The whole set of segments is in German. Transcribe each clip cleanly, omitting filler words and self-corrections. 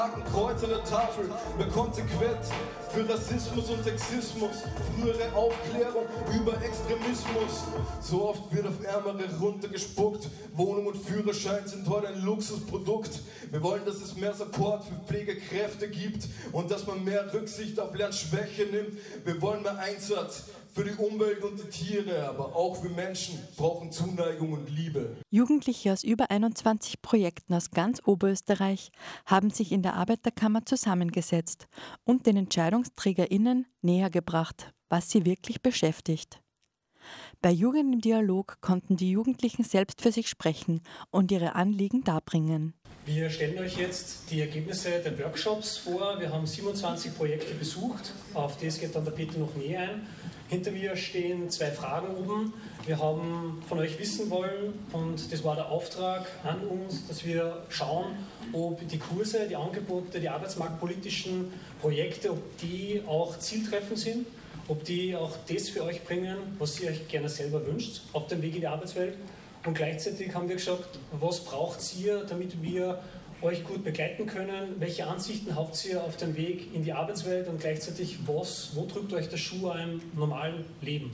Kreuz an der Tafel, mehr konsequent für Rassismus und Sexismus, frühere Aufklärung über Extremismus. So oft wird auf Ärmere runtergespuckt, Wohnung und Führerschein sind heute ein Luxusprodukt. Wir wollen, dass es mehr Support für Pflegekräfte gibt und dass man mehr Rücksicht auf Lernschwäche nimmt. Wir wollen mehr Einsatz für die Umwelt und die Tiere, aber auch wir Menschen brauchen Zuneigung und Liebe. Jugendliche aus über 21 Projekten aus ganz Oberösterreich haben sich in der Arbeiterkammer zusammengesetzt und den EntscheidungsträgerInnen nähergebracht, was sie wirklich beschäftigt. Bei Jugend im Dialog konnten die Jugendlichen selbst für sich sprechen und ihre Anliegen darbringen. Wir stellen euch jetzt die Ergebnisse der Workshops vor. Wir haben 27 Projekte besucht, auf das geht dann der Peter noch näher ein. Hinter mir stehen 2 Fragen oben. Wir haben von euch wissen wollen, und das war der Auftrag an uns, dass wir schauen, ob die Kurse, die Angebote, die arbeitsmarktpolitischen Projekte, ob die auch zieltreffend sind, ob die auch das für euch bringen, was ihr euch gerne selber wünscht, auf dem Weg in die Arbeitswelt. Und gleichzeitig haben wir geschaut, was braucht ihr, damit wir euch gut begleiten können, welche Ansichten habt ihr auf dem Weg in die Arbeitswelt und gleichzeitig wo drückt euch der Schuh im normalen Leben.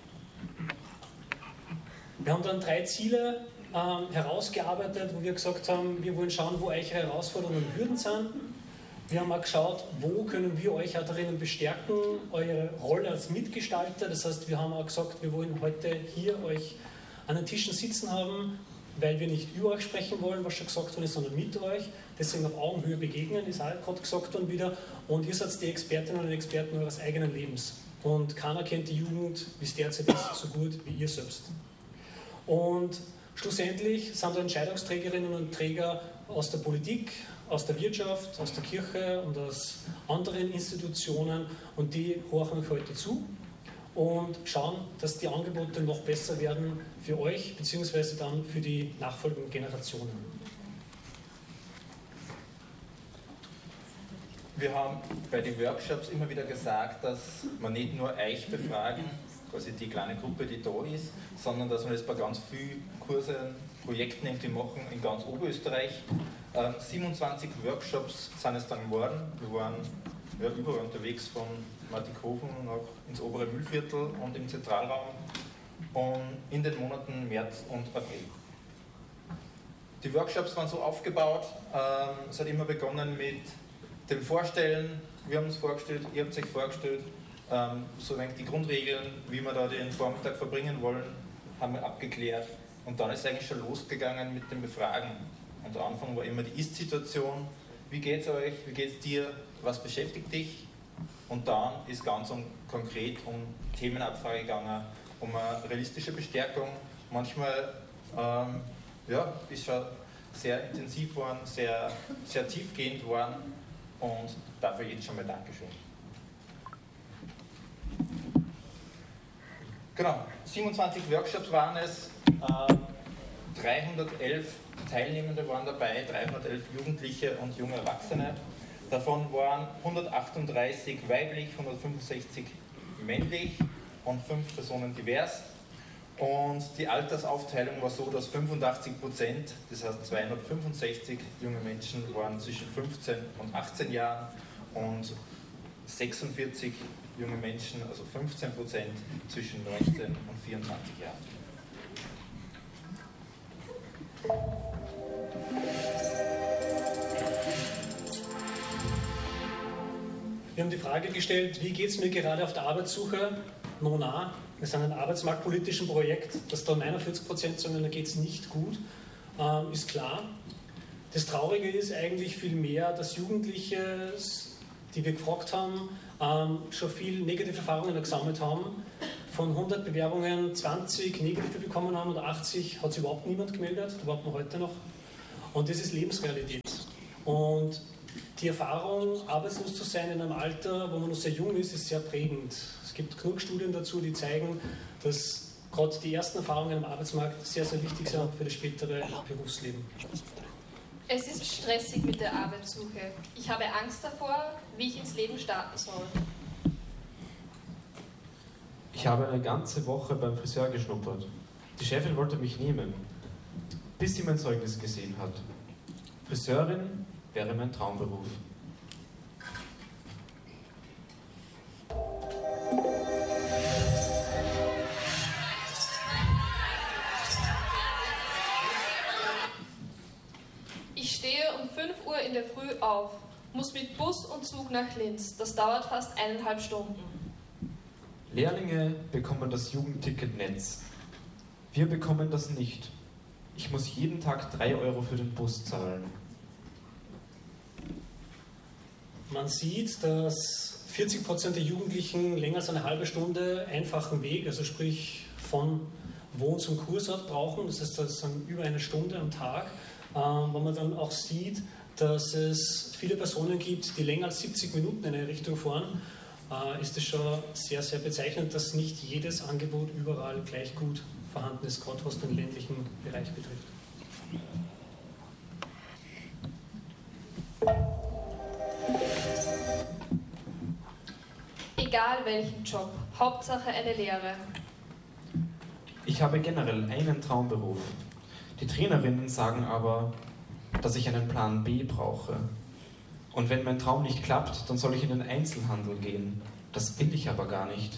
Wir haben dann 3 Ziele herausgearbeitet, wo wir gesagt haben, wir wollen schauen, wo eure Herausforderungen und Hürden sind. Wir haben auch geschaut, wo können wir euch auch darin bestärken, eure Rolle als Mitgestalter. Das heißt, wir haben auch gesagt, wir wollen heute hier euch an den Tischen sitzen haben, weil wir nicht über euch sprechen wollen, was schon gesagt worden ist, sondern mit euch. Deswegen auf Augenhöhe begegnen, ist auch gerade gesagt worden wieder. Und ihr seid die Expertinnen und Experten eures eigenen Lebens. Und keiner kennt die Jugend, wie es derzeit ist, so gut wie ihr selbst. Und schlussendlich sind da Entscheidungsträgerinnen und Träger aus der Politik, aus der Wirtschaft, aus der Kirche und aus anderen Institutionen. Und die horchen euch heute zu und schauen, dass die Angebote noch besser werden für euch bzw. dann für die nachfolgenden Generationen. Wir haben bei den Workshops immer wieder gesagt, dass wir nicht nur euch befragen, quasi die kleine Gruppe, die da ist, sondern dass wir das bei ganz vielen Kursen, Projekten irgendwie machen in ganz Oberösterreich. 27 Workshops sind es dann geworden. Wir waren überall unterwegs, von Martighofen nach ins obere Mühlviertel und im Zentralraum und in den Monaten März und April. Die Workshops waren so aufgebaut, es hat immer begonnen mit dem Vorstellen, wir haben uns vorgestellt, ihr habt euch vorgestellt, so ein wenig die Grundregeln, wie wir da den Vormittag verbringen wollen, haben wir abgeklärt und dann ist es eigentlich schon losgegangen mit dem Befragen. Und am Anfang war immer die Ist-Situation, wie geht es euch, wie geht es dir, was beschäftigt dich? Und dann ist ganz konkret um Themenabfrage gegangen, um eine realistische Bestärkung. Manchmal ist schon sehr intensiv geworden, sehr, sehr tiefgehend geworden und dafür jetzt schon mal Dankeschön. Genau, 27 Workshops waren es, 311 Teilnehmende waren dabei, 311 Jugendliche und junge Erwachsene. Davon waren 138 weiblich, 165 männlich und 5 Personen divers. Und die Altersaufteilung war so, dass 85%, das heißt 265 junge Menschen waren zwischen 15 und 18 Jahren und 46 junge Menschen, also 15%, zwischen 19 und 24 Jahren. Wir haben die Frage gestellt, wie geht es mir gerade auf der Arbeitssuche? Nona, wir sind ein arbeitsmarktpolitischen Projekt, dass da 49% sagen, da geht es nicht gut, ist klar. Das Traurige ist eigentlich vielmehr, dass Jugendliche, die wir gefragt haben, schon viel negative Erfahrungen gesammelt haben. Von 100 Bewerbungen 20 negative bekommen haben und 80 hat sich überhaupt niemand gemeldet, da warten wir heute noch. Und das ist Lebensrealität. Und die Erfahrung, arbeitslos zu sein in einem Alter, wo man noch sehr jung ist, ist sehr prägend. Es gibt genug Studien dazu, die zeigen, dass gerade die ersten Erfahrungen am Arbeitsmarkt sehr, sehr wichtig sind für das spätere Berufsleben. Es ist stressig mit der Arbeitssuche. Ich habe Angst davor, wie ich ins Leben starten soll. Ich habe eine ganze Woche beim Friseur geschnuppert. Die Chefin wollte mich nehmen, bis sie mein Zeugnis gesehen hat. Friseurin, wäre mein Traumberuf. Ich stehe um 5 Uhr in der Früh auf, muss mit Bus und Zug nach Linz. Das dauert fast 1,5 Stunden. Lehrlinge bekommen das Jugendticket Netz. Wir bekommen das nicht. Ich muss jeden Tag 3 Euro für den Bus zahlen. Man sieht, dass 40% der Jugendlichen länger als eine halbe Stunde einfachen Weg, also sprich von Wohn- zum Kursort brauchen. Das heißt, das ist dann über eine Stunde am Tag. Wo man dann auch sieht, dass es viele Personen gibt, die länger als 70 Minuten in eine Richtung fahren, ist es schon sehr, sehr bezeichnend, dass nicht jedes Angebot überall gleich gut vorhanden ist, gerade was den ländlichen Bereich betrifft. Egal welchen Job, Hauptsache eine Lehre. Ich habe generell einen Traumberuf. Die Trainerinnen sagen aber, dass ich einen Plan B brauche. Und wenn mein Traum nicht klappt, dann soll ich in den Einzelhandel gehen. Das will ich aber gar nicht.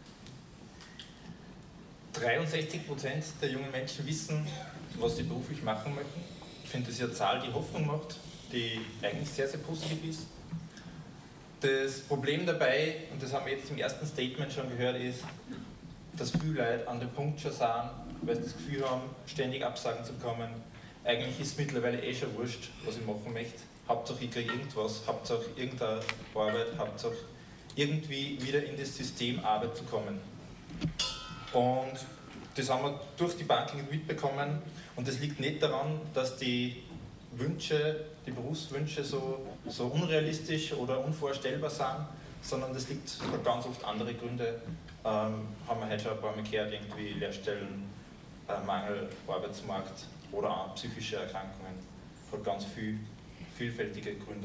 63% der jungen Menschen wissen, was sie beruflich machen möchten. Ich finde, das ist eine Zahl, die Hoffnung macht, die eigentlich sehr, sehr positiv ist. Das Problem dabei, und das haben wir jetzt im ersten Statement schon gehört, ist, dass viele Leute an dem Punkt schon sind, weil sie das Gefühl haben, ständig absagen zu bekommen. Eigentlich ist es mittlerweile schon wurscht, was ich machen möchte. Hauptsache ich kriege irgendwas, Hauptsache irgendeine Arbeit, Hauptsache irgendwie wieder in das System Arbeit zu kommen. Und das haben wir durch die Banken mitbekommen. Und das liegt nicht daran, dass die Wünsche, die Berufswünsche so unrealistisch oder unvorstellbar sind, sondern das liegt ganz oft andere Gründe. Haben wir heute schon ein paar Mal gehört, irgendwie Lehrstellen, Mangel, Arbeitsmarkt oder auch psychische Erkrankungen. Hat ganz vielfältige Gründe.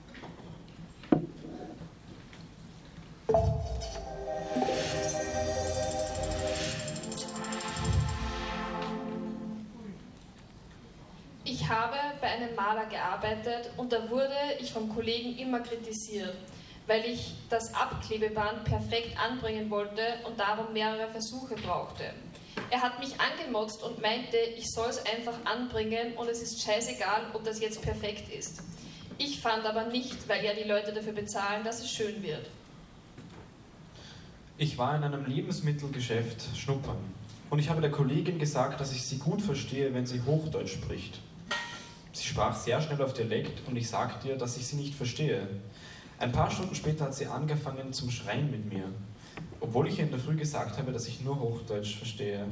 Ich habe bei einem Maler gearbeitet und da wurde ich vom Kollegen immer kritisiert, weil ich das Abklebeband perfekt anbringen wollte und darum mehrere Versuche brauchte. Er hat mich angemotzt und meinte, ich soll es einfach anbringen und es ist scheißegal, ob das jetzt perfekt ist. Ich fand aber nicht, weil ja die Leute dafür bezahlen, dass es schön wird. Ich war in einem Lebensmittelgeschäft schnuppern und ich habe der Kollegin gesagt, dass ich sie gut verstehe, wenn sie Hochdeutsch spricht. Sie sprach sehr schnell auf Dialekt und ich sagte ihr, dass ich sie nicht verstehe. Ein paar Stunden später hat sie angefangen zum Schreien mit mir, obwohl ich ihr in der Früh gesagt habe, dass ich nur Hochdeutsch verstehe.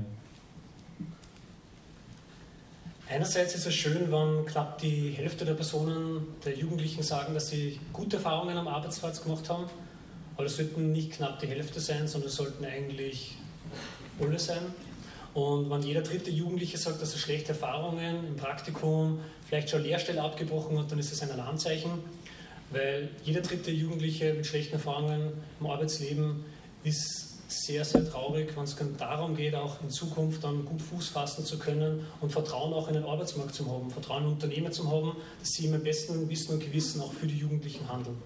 Einerseits ist es schön, wenn knapp die Hälfte der Personen, der Jugendlichen sagen, dass sie gute Erfahrungen am Arbeitsplatz gemacht haben. Aber es sollten nicht knapp die Hälfte sein, sondern es sollten eigentlich alle sein. Und wenn jeder dritte Jugendliche sagt, dass er schlechte Erfahrungen im Praktikum, vielleicht schon eine Lehrstelle abgebrochen hat, dann ist es ein Alarmzeichen. Weil jeder dritte Jugendliche mit schlechten Erfahrungen im Arbeitsleben ist sehr, sehr traurig, wenn es darum geht, auch in Zukunft dann gut Fuß fassen zu können und Vertrauen auch in den Arbeitsmarkt zu haben, Vertrauen in Unternehmen zu haben, dass sie im besten Wissen und Gewissen auch für die Jugendlichen handeln.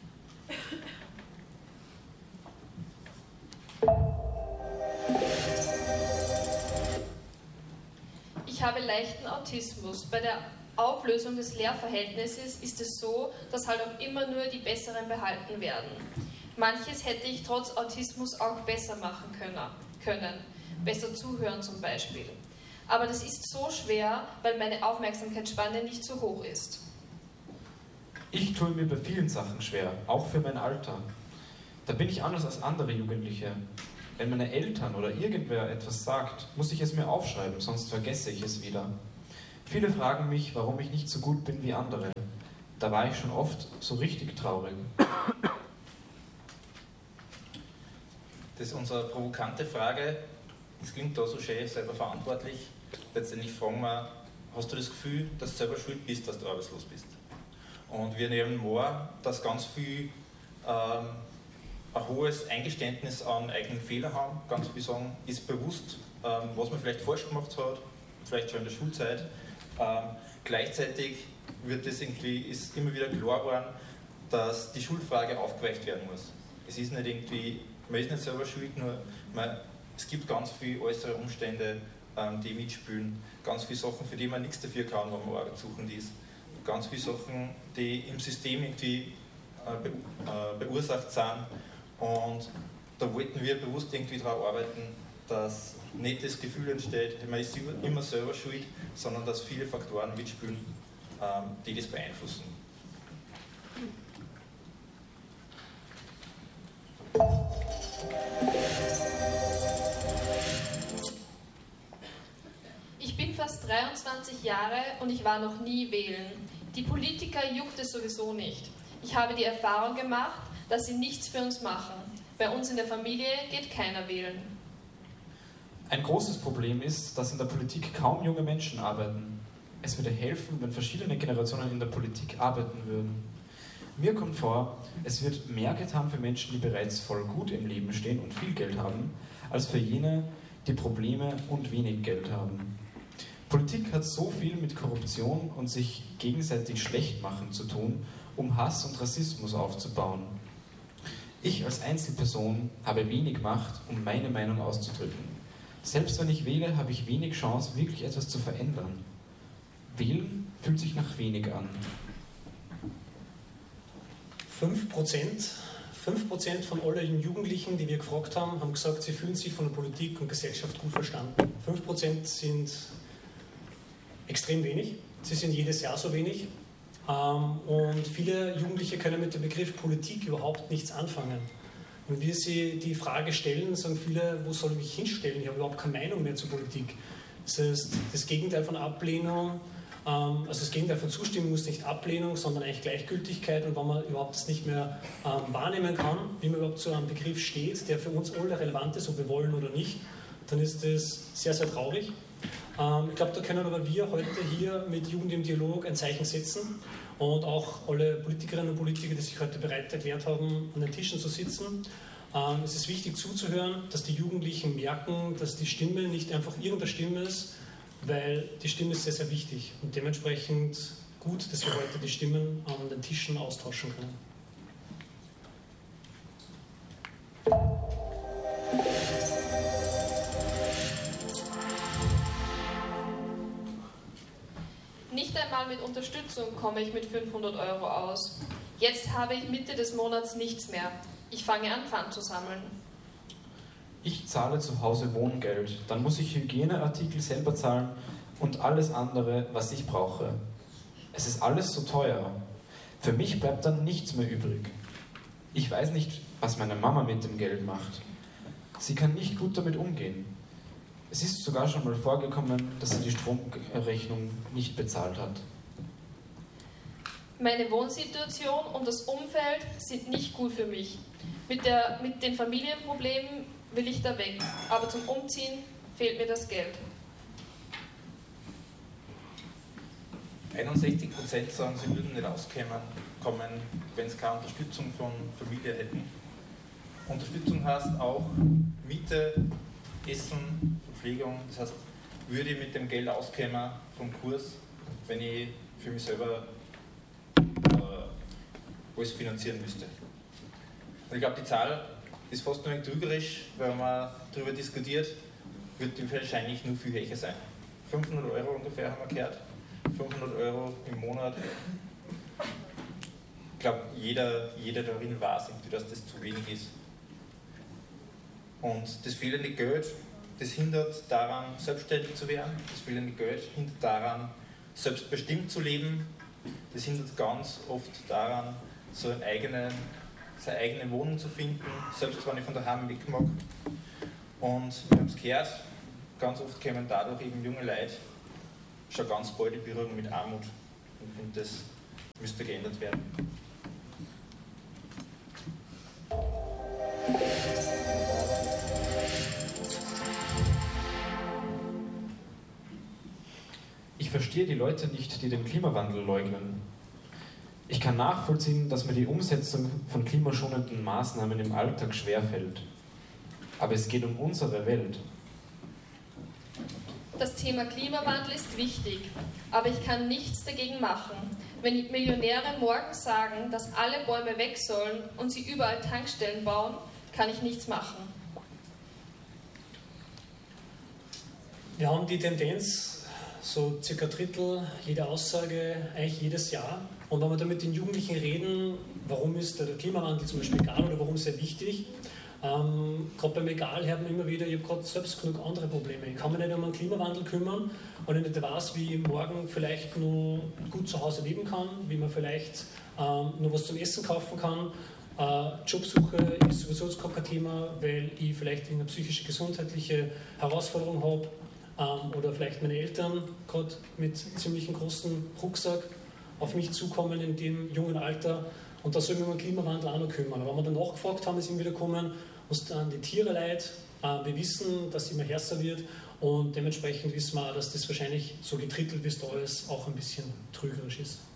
Ich habe leichten Autismus. Bei der Auflösung des Lehrverhältnisses ist es so, dass halt auch immer nur die Besseren behalten werden. Manches hätte ich trotz Autismus auch besser machen können. Besser zuhören zum Beispiel. Aber das ist so schwer, weil meine Aufmerksamkeitsspanne nicht so hoch ist. Ich tue mir bei vielen Sachen schwer, auch für mein Alter. Da bin ich anders als andere Jugendliche. Wenn meine Eltern oder irgendwer etwas sagt, muss ich es mir aufschreiben, sonst vergesse ich es wieder. Viele fragen mich, warum ich nicht so gut bin wie andere. Da war ich schon oft so richtig traurig. Das ist unsere provokante Frage. Das klingt da so schön, selber verantwortlich. Letztendlich fragen wir, hast du das Gefühl, dass du selber schuld bist, dass du arbeitslos bist? Und wir nehmen wahr, dass ganz viel ein hohes Eingeständnis an eigenen Fehlern haben. Ganz viel sagen, ist bewusst, was man vielleicht falsch gemacht hat, vielleicht schon in der Schulzeit. Gleichzeitig ist immer wieder klar geworden, dass die Schuldfrage aufgeweicht werden muss. Es ist nicht irgendwie, man ist nicht selber schuld, nur es gibt ganz viele äußere Umstände, die mitspielen, ganz viele Sachen, für die man nichts dafür kann, wenn man arbeitssuchend ist, ganz viele Sachen, die im System irgendwie beursacht sind, und da wollten wir bewusst irgendwie daran arbeiten, dass nicht das Gefühl entsteht, man ist immer selber schuld, sondern dass viele Faktoren mitspielen, die das beeinflussen. Ich bin fast 23 Jahre und ich war noch nie wählen. Die Politiker juckt es sowieso nicht. Ich habe die Erfahrung gemacht, dass sie nichts für uns machen. Bei uns in der Familie geht keiner wählen. Ein großes Problem ist, dass in der Politik kaum junge Menschen arbeiten. Es würde helfen, wenn verschiedene Generationen in der Politik arbeiten würden. Mir kommt vor, es wird mehr getan für Menschen, die bereits voll gut im Leben stehen und viel Geld haben, als für jene, die Probleme und wenig Geld haben. Politik hat so viel mit Korruption und sich gegenseitig schlecht machen zu tun, um Hass und Rassismus aufzubauen. Ich als Einzelperson habe wenig Macht, um meine Meinung auszudrücken. Selbst wenn ich wähle, habe ich wenig Chance, wirklich etwas zu verändern. Wählen fühlt sich nach wenig an. 5% von allen Jugendlichen, die wir gefragt haben, haben gesagt, sie fühlen sich von der Politik und Gesellschaft gut verstanden. 5% sind extrem wenig. Sie sind jedes Jahr so wenig. Und viele Jugendliche können mit dem Begriff Politik überhaupt nichts anfangen. Und wir sie die Frage stellen, sagen viele, wo soll ich mich hinstellen? Ich habe überhaupt keine Meinung mehr zur Politik. Das heißt, das Gegenteil von Ablehnung, also das Gegenteil von Zustimmung ist nicht Ablehnung, sondern eigentlich Gleichgültigkeit. Und wenn man überhaupt das nicht mehr wahrnehmen kann, wie man überhaupt zu einem Begriff steht, der für uns alle relevant ist, ob wir wollen oder nicht, dann ist das sehr, sehr traurig. Ich glaube, da können aber wir heute hier mit Jugend im Dialog ein Zeichen setzen und auch alle Politikerinnen und Politiker, die sich heute bereit erklärt haben, an den Tischen zu sitzen. Es ist wichtig zuzuhören, dass die Jugendlichen merken, dass die Stimme nicht einfach irgendeine Stimme ist, weil die Stimme ist sehr, sehr wichtig und dementsprechend gut, dass wir heute die Stimmen an den Tischen austauschen können. Nicht einmal mit Unterstützung komme ich mit 500 € aus. Jetzt habe ich Mitte des Monats nichts mehr. Ich fange an, Pfand zu sammeln. Ich zahle zu Hause Wohngeld, dann muss ich Hygieneartikel selber zahlen und alles andere, was ich brauche. Es ist alles so teuer. Für mich bleibt dann nichts mehr übrig. Ich weiß nicht, was meine Mama mit dem Geld macht. Sie kann nicht gut damit umgehen. Es ist sogar schon mal vorgekommen, dass sie die Stromrechnung nicht bezahlt hat. Meine Wohnsituation und das Umfeld sind nicht gut für mich. Mit den Familienproblemen will ich da weg, aber zum Umziehen fehlt mir das Geld. 61% sagen, sie würden nicht auskommen, wenn sie keine Unterstützung von Familie hätten. Unterstützung heißt auch Miete, Essen, Verpflegung. Das heißt, würde ich mit dem Geld auskommen vom Kurs, wenn ich für mich selber alles finanzieren müsste. Und ich glaube, die Zahl ist fast nur ein trügerisch, weil man darüber diskutiert, wird die wahrscheinlich nur viel höher sein. 500 € ungefähr haben wir gehört. 500 € im Monat. Ich glaube, jeder darin weiß, dass das zu wenig ist. Und das fehlende Geld, das hindert daran, selbstständig zu werden. Das fehlende Geld hindert daran, selbstbestimmt zu leben. Das hindert ganz oft daran, seine eigene Wohnung zu finden, selbst wenn ich von daheim weg mag. Und wir haben es gehört, ganz oft kommen dadurch eben junge Leute schon ganz bald in Berührung mit Armut. Ich finde, das müsste geändert werden. Ich verstehe die Leute nicht, die den Klimawandel leugnen. Ich kann nachvollziehen, dass mir die Umsetzung von klimaschonenden Maßnahmen im Alltag schwerfällt. Aber es geht um unsere Welt. Das Thema Klimawandel ist wichtig, aber ich kann nichts dagegen machen. Wenn Millionäre morgen sagen, dass alle Bäume weg sollen und sie überall Tankstellen bauen, kann ich nichts machen. Wir haben die Tendenz, so circa ein Drittel jeder Aussage eigentlich jedes Jahr. Und wenn wir da mit den Jugendlichen reden, warum ist der Klimawandel zum Beispiel egal oder warum ist er wichtig, gerade beim Egal hört man immer wieder, ich habe gerade selbst genug andere Probleme. Ich kann mich nicht um den Klimawandel kümmern und ich nicht weiß, wie ich morgen vielleicht nur gut zu Hause leben kann, wie man vielleicht nur was zum Essen kaufen kann. Jobsuche ist sowieso jetzt kein Thema, weil ich vielleicht eine psychische, gesundheitliche Herausforderung habe oder vielleicht meine Eltern gerade mit ziemlich großen Rucksack auf mich zukommen in dem jungen Alter. Und da soll ich mich um den Klimawandel auch noch kümmern. Aber wenn wir dann nachgefragt haben, ist ihm wieder gekommen, uns dann die Tiere leid. Wir wissen, dass es immer härter wird und dementsprechend wissen wir auch, dass das wahrscheinlich so getrittelt, wie es da ist, auch ein bisschen trügerisch ist.